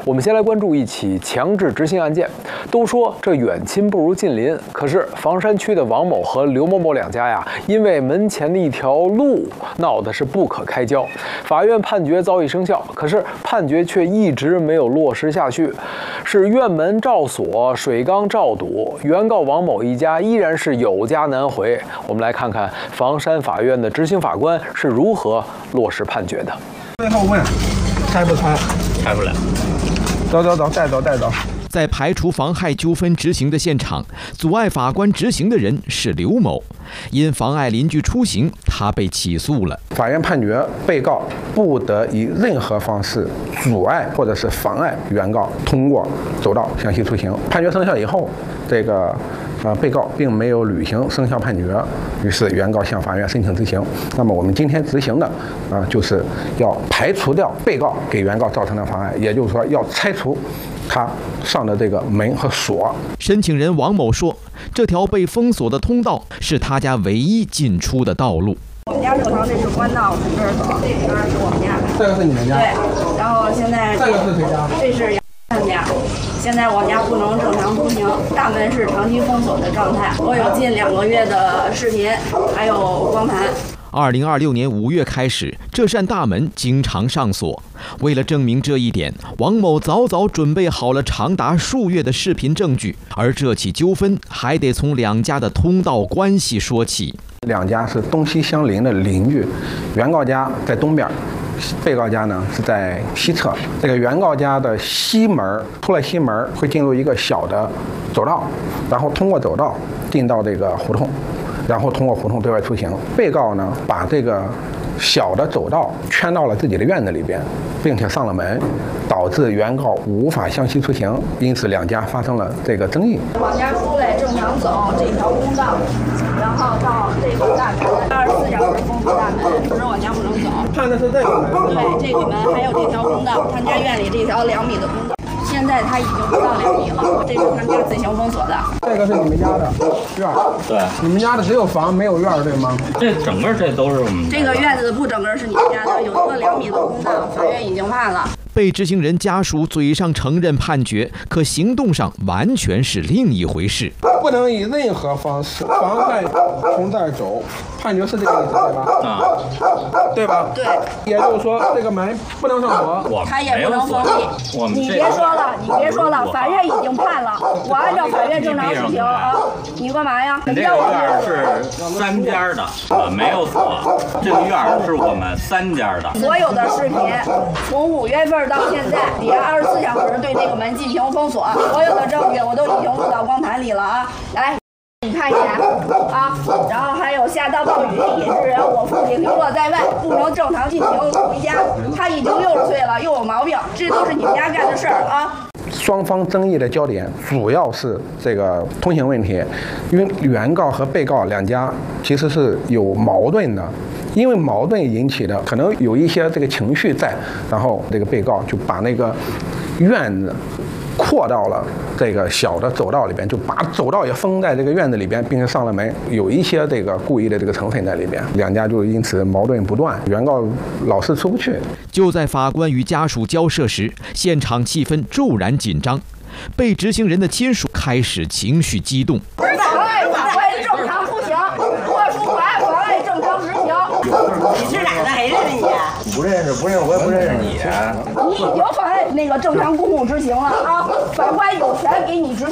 我们先来关注一起强制执行案件。都说这远亲不如近邻，可是房山区的王某和刘某某两家呀，因为门前的一条路闹得是不可开交。法院判决早已生效，可是判决却一直没有落实下去，是院门照锁，水缸照堵，原告王某一家依然是有家难回。我们来看看房山法院的执行法官是如何落实判决的。 最后问，拆不拆？ 拆不了。 走，带走。 在排除妨害纠纷执行的现场，阻碍法官执行的人是刘某，因妨碍邻居出行，他被起诉了。 法院判决被告不得以任何方式阻碍或者是妨碍原告通过走道向西出行。判决生效以后，被告并没有履行生效判决，于是原告向法院申请执行。那么我们今天执行的就是要排除掉被告给原告造成的妨碍，也就是说要拆除他上的这个门和锁。 申请人王某说，这条被封锁的通道是他家唯一进出的道路。 我们家正常这是官道，从这儿走，这边是我们家的。 这个是你们家？ 对。然后现在这个是谁家？ 这是他们家。现在我们家不能正常通行，大门是长期封锁的状态。我有近2个月的视频，还有光盘。 2026年5月开始，这扇大门经常上锁。为了证明这一点，王某早早准备好了长达数月的视频证据。而这起纠纷还得从两家的通道关系说起。 两家是东西相邻的邻居，原告家在东边，被告家呢是在西侧。这个原告家的西门，出了西门会进入一个小的走道，然后通过走道进到这个胡同，然后通过胡同对外出行。被告呢把这个小的走道圈到了自己的院子里边，并且上了门，导致原告无法向西出行，因此两家发生了这个争议。 往家出来正常走这条公道，然后到这个大门，24小时封锁大门，不是往家不能走。 看的是这个门。 对，这个门还有这条公道，他家院里这条2米的公道。现在他已经不到2米了，这是他们家自行封锁的。 这个是你们家的院儿， 对， 你们家的只有房没有院儿，对吗？ 这整个这都是我们这个院子不整个是你们家的，有一个2米的公道，法院已经判了。 被执行人家属嘴上承认判决，可行动上完全是另一回事。 不能以任何方式妨害从这儿走，判决是这个意思对吧？对吧？ 对。 也就是说，这个门不能上锁， 他也不能封闭。你别说了，法院已经判了，我按照法院正常执行啊。你干嘛呀？ 这个院是3家的，没有锁。这个院是我们3家的。 所有的视频，从5月份到现在，底下24小时对这个门进行封锁，所有的证据我都已经录到光盘里了啊！来，你看一眼啊，然后还有下大暴雨引致人我父亲流落在外，不能正常进行回家，他已经60岁了，又有毛病，这都是你们家干的事儿啊！ 双方争议的焦点主要是这个通行问题，因为原告和被告两家其实是有矛盾的，因为矛盾引起的可能有一些这个情绪在，然后这个被告就把那个院子扩到了这个小的走道里边，就把走道也封在这个院子里边，并且上了门，有一些这个故意的这个成分在里边，两家就因此矛盾不断，原告老是出不去。 就在法官与家属交涉时，现场气氛骤然紧张，被执行人的亲属开始情绪激动。 妨碍正常出行，特殊妨碍正常执行。 你是哪的？谁认识你？ 不认识，我也不认识你。 你已经妨碍那个正常公共执行了啊！法官有权给你执行。